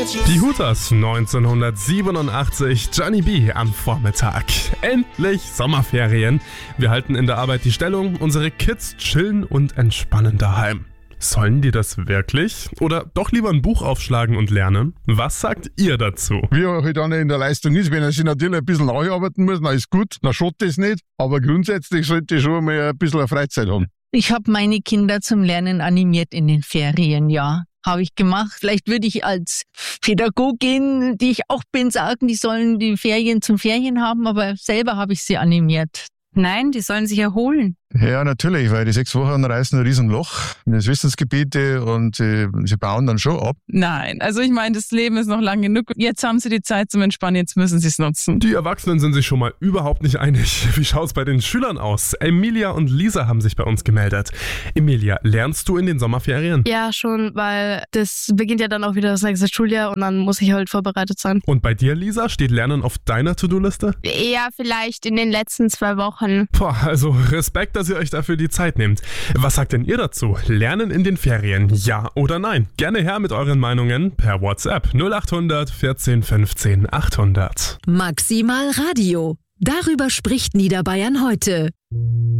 Die Hooters 1987, Johnny B am Vormittag. Endlich Sommerferien. Wir halten in der Arbeit die Stellung, unsere Kids chillen und entspannen daheim. Sollen die das wirklich? Oder doch lieber ein Buch aufschlagen und lernen? Was sagt ihr dazu? Wie er halt auch nicht in der Leistung ist, wenn er sich natürlich ein bisschen nacharbeiten muss, dann ist gut, dann schaut das nicht. Aber grundsätzlich sollte ich schon mal ein bisschen Freizeit haben. Ich habe meine Kinder zum Lernen animiert in den Ferien, ja. Habe ich gemacht. Vielleicht würde ich als Pädagogin, die ich auch bin, sagen, die sollen die Ferien zum Ferien haben, aber selber habe ich sie animiert. Nein, die sollen sich erholen. Ja, natürlich, weil die 6 Wochen reißen ein Riesenloch in das Wissensgebiete und sie bauen dann schon ab. Nein, also ich meine, das Leben ist noch lang genug. Jetzt haben sie die Zeit zum Entspannen, jetzt müssen sie es nutzen. Die Erwachsenen sind sich schon mal überhaupt nicht einig. Wie schaut es bei den Schülern aus? Emilia und Lisa haben sich bei uns gemeldet. Emilia, lernst du in den Sommerferien? Ja, schon, weil das beginnt ja dann auch wieder das nächste Schuljahr und dann muss ich halt vorbereitet sein. Und bei dir, Lisa, steht Lernen auf deiner To-Do-Liste? Ja, vielleicht in den letzten 2 Wochen. Boah, also Respekt, dass ihr euch dafür die Zeit nehmt. Was sagt denn ihr dazu? Lernen in den Ferien, ja oder nein? Gerne her mit euren Meinungen per WhatsApp 0800 14 15 800. Maximal Radio. Darüber spricht Niederbayern heute.